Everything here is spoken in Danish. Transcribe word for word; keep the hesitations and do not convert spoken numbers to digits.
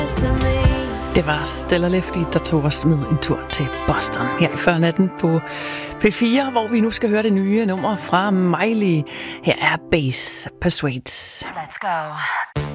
Det var Stella Lefty, der tog os med en tur til Boston her i før natten på P fire, hvor vi nu skal høre det nye nummer fra Miley. Her er Bass Persuades. Let's go.